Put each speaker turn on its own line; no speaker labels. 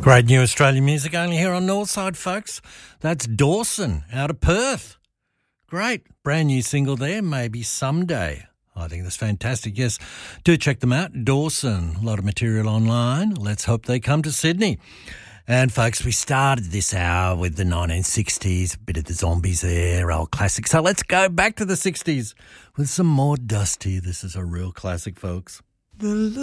Great new Australian music only here on Northside, folks. That's Dawson out of Perth. Great. Brand new single there, Maybe Someday. I think that's fantastic. Yes, do check them out. Dawson, a lot of material online. Let's hope they come to Sydney. And, folks, we started this hour with the 1960s, a bit of the Zombies there, old classic. So let's go back to the 60s with some more Dusty. This is a real classic, folks. The